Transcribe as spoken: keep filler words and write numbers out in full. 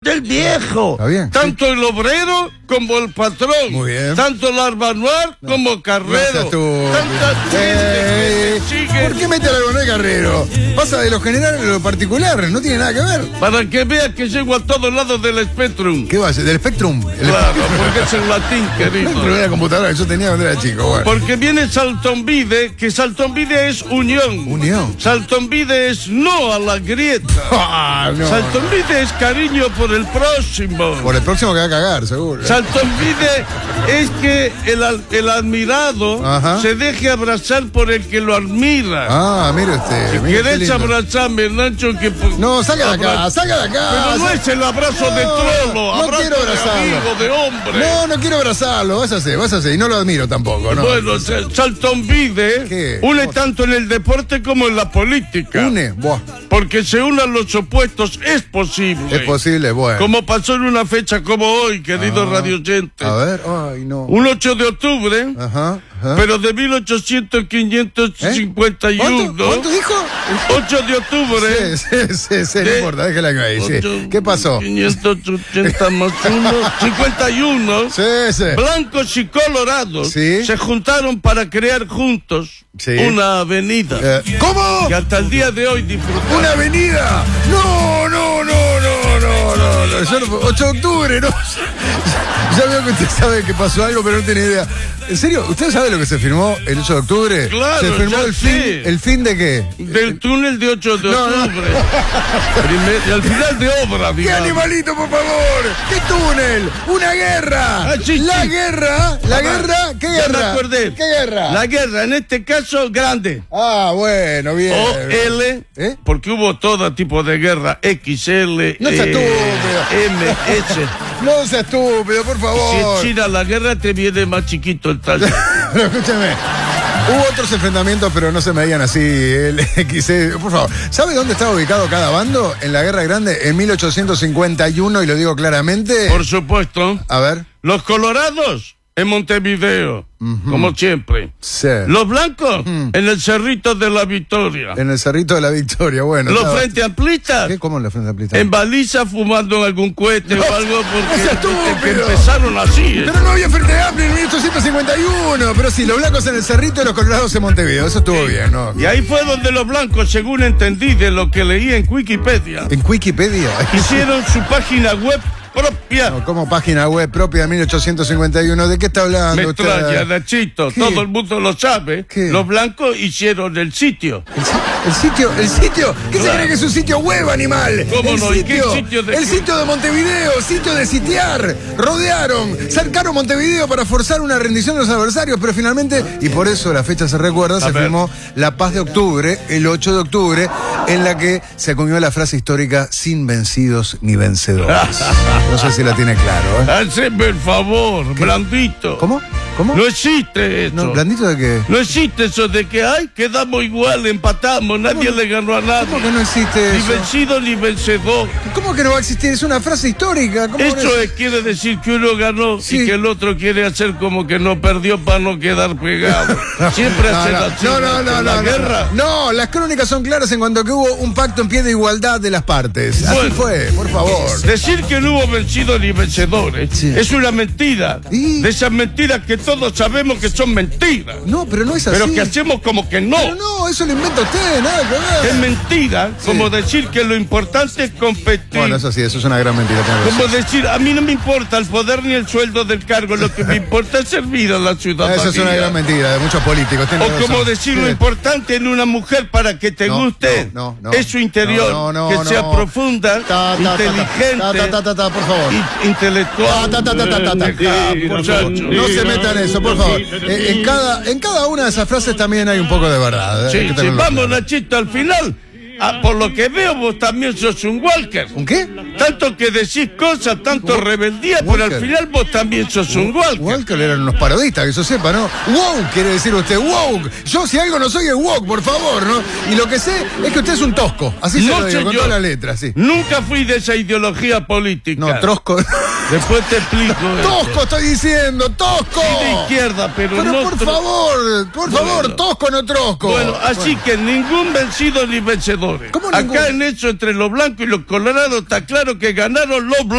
del viejo. Está bien. Tanto el obrero como el patrón. Muy bien. Tanto el Arbanoir no. como Carrero. No tú. Tanta eh, gente. ¿Por qué mete al Arbanoir Carrero? Pasa de lo general a lo particular, no tiene nada que ver. Para que veas que llego a todos lados del Spectrum. ¿Qué va a ser? ¿Del Spectrum? El Claro, porque es en latín, querido. Spectrum era la computadora que yo tenía cuando era chico. Bueno. Porque viene Saltonvide, que Saltonvide es unión. Unión. Saltonvide es no a la grieta. Ah, no. Saltonvide es cariño por el próximo. Por el próximo que va a cagar, seguro. Saltonvide es que el, al- el admirado Ajá. se deje abrazar por el que lo admira. Ah, mire usted. mire qué ¿Querés lindo. abrazarme, Nacho? Que, No, salga de acá, Abra- salga de acá. Pero no es el abrazo de No, trolo, no abrazo quiero de abrazarlo. amigo, de hombre. No, no quiero abrazarlo, váyase, váyase. Y no lo admiro tampoco, ¿no? Bueno, Sa- Saltonvide ¿Qué? une ¿Cómo? tanto en el deporte como en la política. Une, buah, Porque se unan los opuestos es posible. es posible, bueno. Como pasó en una fecha como hoy, querido Ah, radio oyente. A ver, ay, no. Un ocho de octubre, Ajá, ajá. pero de mil ochocientos cincuenta y uno. ¿Cuánto, ¿Cuánto dijo? ocho de octubre. Sí, sí, sí, sí, no De- importa, déjela que ahí, sí. ocho, ¿Qué pasó? quinientos ochenta más uno, cincuenta y uno. Sí, sí. Blancos y colorados Sí. se juntaron para crear juntos Sí. una avenida Eh, ¿Cómo? que hasta el día de hoy disfrutamos. ¡Una avenida! ¡No, no, no, no, no, no! no. Yo no- ocho de octubre, ¿no? Ya veo que usted sabe que pasó algo, pero no tiene idea. ¿En serio? ¿Usted sabe lo que se firmó el ocho de octubre? Claro, ¿Se firmó ya el sé. fin? ¿El fin de qué? Del túnel de ocho de No, no. octubre. Primer- y al final de obra, ¡Qué digamos. animalito, por favor! ¡Qué túnel! ¡Una guerra! Ah, sí, ¡La sí. guerra! ¿La Ah, guerra? ¿Qué ya guerra? me acordé. ¿Qué guerra? La guerra, en este caso, grande. Ah, bueno, bien. O L, ¿Eh? porque hubo todo tipo de guerra. X L, No sea eh, estúpido. M, S. No sea estúpido, por Si favor. en China la guerra te viene más chiquito el tallo. Pero escúchame. Hubo otros enfrentamientos, pero no se medían así. El X, eh, por favor. ¿Sabe dónde estaba ubicado cada bando en la Guerra Grande? En mil ochocientos cincuenta y uno, y lo digo claramente. Por supuesto. A ver. Los colorados en Montevideo, como siempre. Sí. Los blancos en el Cerrito de la Victoria. En el Cerrito de la Victoria, bueno. Los estaba- frente amplistas ¿Qué? ¿Cómo en la frente amplistas? en baliza fumando en algún cohete o algo porque ¡Ese desde que estúpido! empezaron así. ¿eh? Pero no había Frente Amplio en mil ochocientos cincuenta y uno. Pero sí, los blancos en el Cerrito y los colorados en Montevideo. Eso estuvo bien, ¿no? Y ahí fue donde los blancos, según entendí de lo que leí en Wikipedia, En Wikipedia. hicieron su página web propia. No, como página web propia de mil ochocientos cincuenta y uno. ¿De qué está hablando Me usted? extraña, Nachito, ¿Qué? todo el mundo lo sabe. ¿Qué? Los blancos hicieron el sitio. ¿El, si- el sitio? ¿El sitio? ¿Qué se Claro. cree que es un sitio web, animal? ¿Cómo el no? ¿Y qué sitio, sitio de el qué? sitio de Montevideo, sitio de sitiar. Rodearon, cercaron Montevideo para forzar una rendición de los adversarios, pero finalmente, y por eso la fecha se recuerda, se ver. firmó la paz de octubre, el ocho de octubre, en la que se acuñó la frase histórica sin vencidos ni vencedores. No sé si la tiene claro, ¿eh? Haceme el favor, blandito. ¿Cómo? ¿Cómo? No existe eso. No, ¿blandito de qué? No existe eso de que, ay, quedamos igual, empatamos, nadie le ganó a nadie. ¿Cómo que no existe Ni eso? vencido ni vencedor. ¿Cómo que no va a existir? Es una frase histórica. ¿Cómo Eso no es- quiere decir que uno ganó Sí. y que el otro quiere hacer como que no perdió para no quedar pegado. Siempre No, hacen no, así. no, no, no, en la no, guerra. No, no, las crónicas son claras en cuanto a que hubo un pacto en pie de igualdad de las partes. Así Bueno. fue, por favor. Decir que no hubo vencidos ni vencedores Sí. es una mentira. ¿Y? De esas mentiras que todos sabemos que son mentiras. No, pero no es así. Pero que hacemos como que no. Pero no, eso lo inventa usted, nada que Es ver. mentira, Sí. como decir que lo importante es competir. Bueno, eso sí, eso es una gran mentira. tiene razón. Como decir, a mí no me importa el poder ni el sueldo del cargo, lo que me importa es servir a la ciudadanía. Eso es una gran mentira de muchos políticos. tiene O razón. como decir lo Sí. importante en una mujer para que te No, guste no, no, no. es su interior, No, no, que no, sea no. profunda, Ta, ta, ta, ta, inteligente, ta, ta, ta, ta, ta, por favor. i- intelectual. Ta, ta, ta, ta, ta, ta. Ah, Por muchacho. favor, no se metan en eso, por favor. Eh, En cada, en cada una de esas frases también hay un poco de verdad. ¿eh? Sí, Hay que sí, tenerlo vamos, claro. Nachito, al final. Ah, por lo que veo, vos también sos un Walker. ¿Un qué? Tanto que decís cosas, tanto rebeldía, pero al Walker. final vos también sos un Walker. Walker eran unos parodistas, que eso sepa, ¿no? Woke quiere decir usted, woke. Yo si algo no soy es woke, por favor, ¿no? Y lo que sé es que usted es un tosco. Así se No, lo digo, con señor. todas las letras, sí. Nunca fui de esa ideología política. No, trosco. Después te explico. eso. Tosco estoy diciendo, tosco. Sí, de izquierda, pero, Pero no por tro- favor, por favor, Bueno. tosco no trosco. Bueno, así que ningún vencido ni vencedores. ¿Cómo Acá ningún? en eso entre los blancos y los colorados está claro que ganaron los blancos.